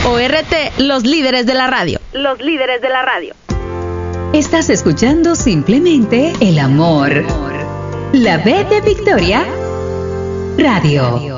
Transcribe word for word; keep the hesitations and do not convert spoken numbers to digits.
O R T, los líderes de la radio. Los líderes de la radio. Estás escuchando simplemente el amor. La B de Victoria Radio.